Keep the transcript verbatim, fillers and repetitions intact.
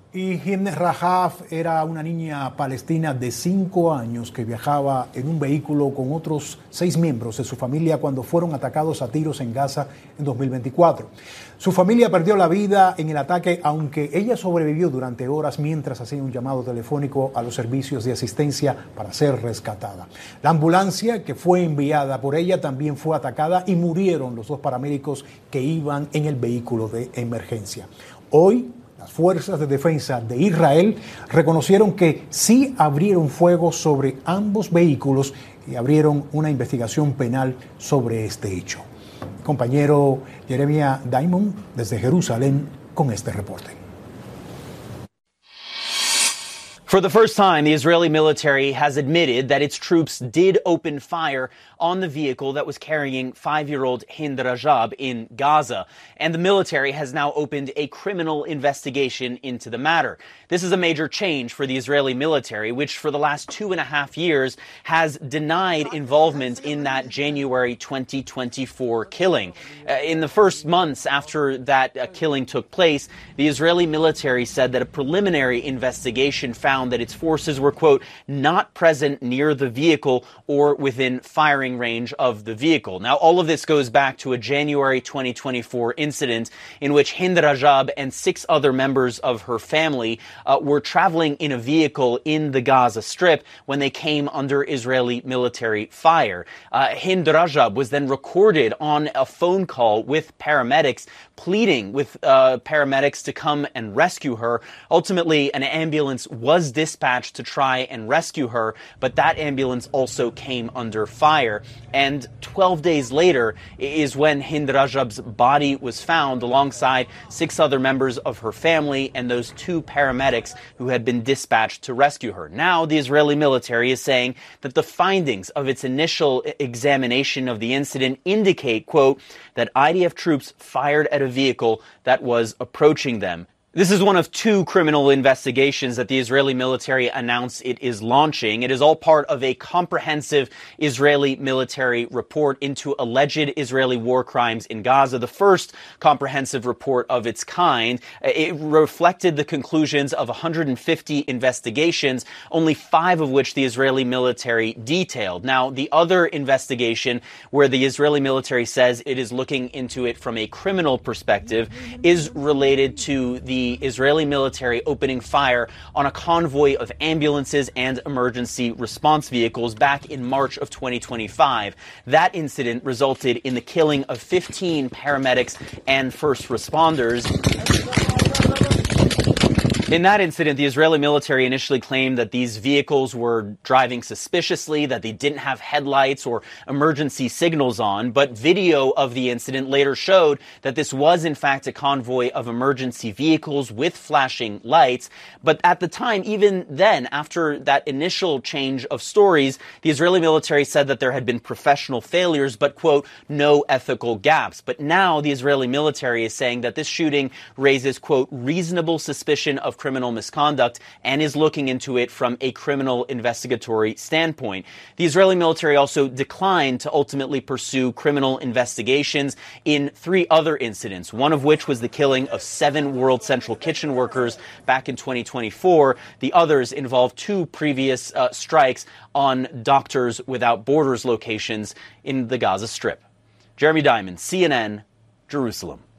Y Hind Rajab era una niña palestina de cinco años que viajaba en un vehículo con otros seis miembros de su familia cuando fueron atacados a tiros en Gaza en dos mil veinticuatro. Su familia perdió la vida en el ataque, aunque ella sobrevivió durante horas mientras hacía un llamado telefónico a los servicios de asistencia para ser rescatada. La ambulancia que fue enviada por ella también fue atacada y murieron los dos paramédicos que iban en el vehículo de emergencia. Hoy, las fuerzas de defensa de Israel reconocieron que sí abrieron fuego sobre ambos vehículos y abrieron una investigación penal sobre este hecho. Mi compañero Jeremiah Diamond desde Jerusalén con este reporte. For the first time, the Israeli military has admitted that its troops did open fire on the vehicle that was carrying five-year-old Hind Rajab in Gaza. And the military has now opened a criminal investigation into the matter. This is a major change for the Israeli military, which for the last two and a half years has denied involvement in that January twenty twenty-four killing. Uh, in the first months after that uh, killing took place, the Israeli military said that a preliminary investigation found that its forces were, quote, not present near the vehicle or within firing range of the vehicle. Now, all of this goes back to a January twenty twenty-four incident in which Hind Rajab and six other members of her family uh, were traveling in a vehicle in the Gaza Strip when they came under Israeli military fire. Uh, Hind Rajab was then recorded on a phone call with paramedics, pleading with uh, paramedics to come and rescue her. Ultimately, an ambulance was dispatched to try and rescue her, but that ambulance also came under fire. And twelve days later is when Hind Rajab's body was found alongside six other members of her family and those two paramedics who had been dispatched to rescue her. Now, the Israeli military is saying that the findings of its initial examination of the incident indicate, quote, that I D F troops fired at a vehicle that was approaching them. This is one of two criminal investigations that the Israeli military announced it is launching. It is all part of a comprehensive Israeli military report into alleged Israeli war crimes in Gaza, the first comprehensive report of its kind. It reflected the conclusions of one hundred fifty investigations, only five of which the Israeli military detailed. Now, the other investigation, where the Israeli military says it is looking into it from a criminal perspective, is related to the The Israeli military opening fire on a convoy of ambulances and emergency response vehicles back in March of twenty twenty-five. That incident resulted in the killing of fifteen paramedics and first responders. In that incident, the Israeli military initially claimed that these vehicles were driving suspiciously, that they didn't have headlights or emergency signals on, but video of the incident later showed that this was in fact a convoy of emergency vehicles with flashing lights. But at the time, even then, after that initial change of stories, the Israeli military said that there had been professional failures, but, quote, no ethical gaps. But now the Israeli military is saying that this shooting raises, quote, reasonable suspicion of criminal misconduct and is looking into it from a criminal investigatory standpoint. The Israeli military also declined to ultimately pursue criminal investigations in three other incidents, one of which was the killing of seven World Central Kitchen workers back in twenty twenty-four. The others involved two previous uh, strikes on Doctors Without Borders locations in the Gaza Strip. Jeremy Diamond, C N N, Jerusalem.